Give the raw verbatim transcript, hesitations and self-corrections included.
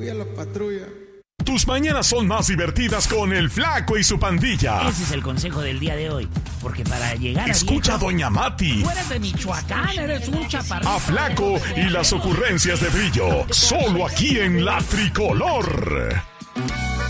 Cuida la patrulla. Tus mañanas son más divertidas con el Flaco y su pandilla. Ese es el consejo del día de hoy. Porque para llegar a Escucha viejo, a Doña Mati. tú eres de Michoacán, eres un chaparrito. A Flaco y las ocurrencias de Brillo. Solo aquí en La Tricolor.